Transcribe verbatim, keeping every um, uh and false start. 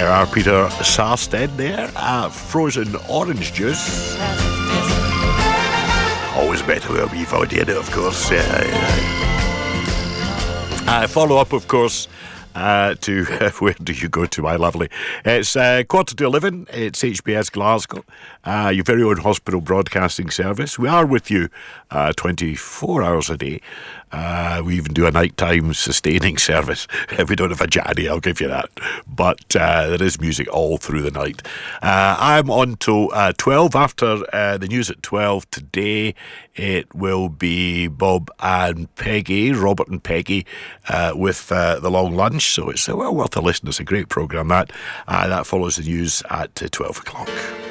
are, Peter Sarstedt there. Uh, frozen orange juice. Always better with a wee vodka in it, of course. Yeah, yeah. Uh, follow up, of course, uh, to uh, where do you go to, my lovely? It's uh, quarter to eleven. It's H B S Glasgow, uh, your very own hospital broadcasting service. We are with you uh, twenty-four hours a day. Uh, we even do a nighttime sustaining service. We don't have a Janny, I'll give you that. But uh, there is music all through the night. Uh, I'm on till uh, twelve. After uh, the news at twelve today, it will be Bob and Peggy, Robert and Peggy, uh, with uh, The Long Lunch. So it's uh, well worth a listen. It's a great programme, that. Uh, that follows the news at uh, twelve o'clock.